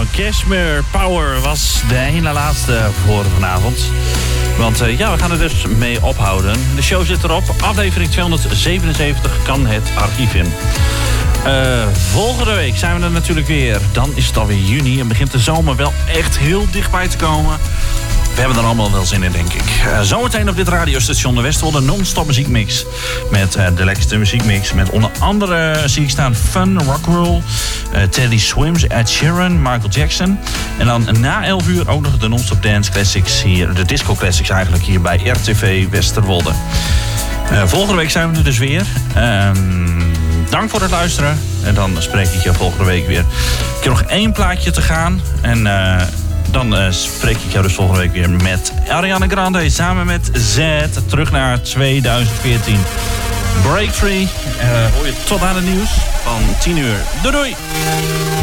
Cashmere Power was de ene laatste voor vanavond. Want we gaan er dus mee ophouden. De show zit erop. Aflevering 277 kan het archief in. Volgende week zijn we er natuurlijk weer. Dan is het alweer juni en begint de zomer wel echt heel dichtbij te komen. We hebben er allemaal wel zin in, denk ik. Zometeen op dit radiostation de Westwolde non-stop muziekmix. Met de lekkerste muziekmix. Met onder andere zie ik staan Fun, Rock'n'Roll, Teddy Swims, Ed Sheeran, Michael Jackson. En dan na 11 uur ook nog de non-stop dance classics hier. De disco classics eigenlijk hier bij RTV Westerwolde. Volgende week zijn we er dus weer. Dank voor het luisteren. En dan spreek ik je volgende week weer. Ik heb nog 1 plaatje te gaan. En dan spreek ik jou dus volgende week weer met Ariana Grande. Samen met Z. Terug naar 2014. Break Free. Hoor je tot aan het nieuws van 10 uur. Doei doei!